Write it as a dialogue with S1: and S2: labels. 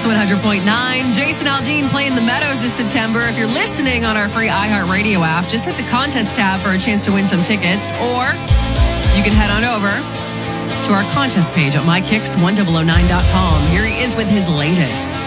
S1: 100.9. Jason Aldean playing the Meadows this September. If you're listening on our free iHeartRadio app, just hit the contest tab for a chance to win some tickets, or you can head on over to our contest page at mykicks1009.com. Here he is with his latest.